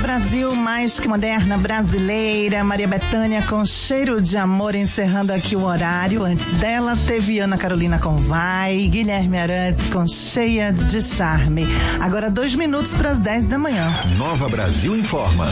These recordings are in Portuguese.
Brasil mais que moderna, brasileira, Maria Bethânia com Cheiro de Amor, encerrando aqui o horário. Antes dela teve Ana Carolina com Vai, Guilherme Arantes com Cheia de Charme. Agora 2 minutos para as 10 da manhã. Nova Brasil informa.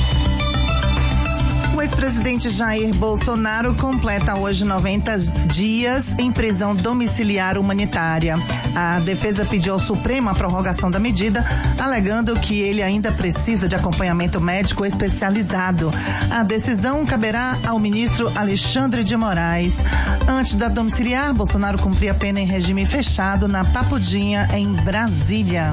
O ex-presidente Jair Bolsonaro completa hoje 90 dias em prisão domiciliar humanitária. A defesa pediu ao Supremo a prorrogação da medida, alegando que ele ainda precisa de acompanhamento médico especializado. A decisão caberá ao ministro Alexandre de Moraes. Antes da domiciliar, Bolsonaro cumpria a pena em regime fechado na Papudinha, em Brasília.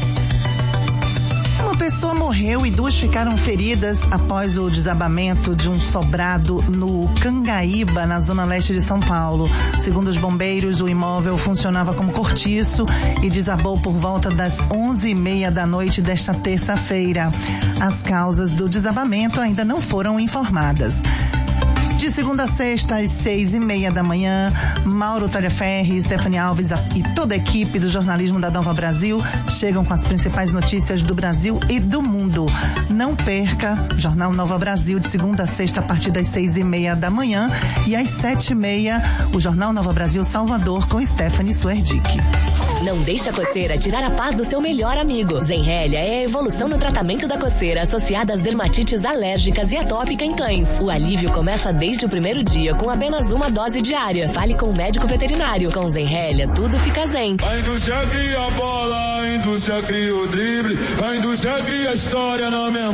Uma pessoa morreu e 2 ficaram feridas após o desabamento de um sobrado no Cangaíba, na zona leste de São Paulo. Segundo os bombeiros, o imóvel funcionava como cortiço e desabou por volta das 11h30 da noite desta terça-feira. As causas do desabamento ainda não foram informadas. De segunda a sexta, às 6h30 da manhã, Mauro Talhaferri, Stephanie Alves e toda a equipe do jornalismo da Nova Brasil chegam com as principais notícias do Brasil e do mundo. Não perca o Jornal Nova Brasil de segunda a sexta a partir das 6h30 da manhã e às 7h30 o Jornal Nova Brasil Salvador com Stephanie Suerdick. Não deixe a coceira tirar a paz do seu melhor amigo. Zenrelia é a evolução no tratamento da coceira associada às dermatites alérgicas e atópica em cães. O alívio começa desde o primeiro dia com apenas uma dose diária. Fale com o médico veterinário. Com Zenrelia, tudo fica zen. A indústria cria a bola, a indústria cria o drible, a indústria cria a história na memória.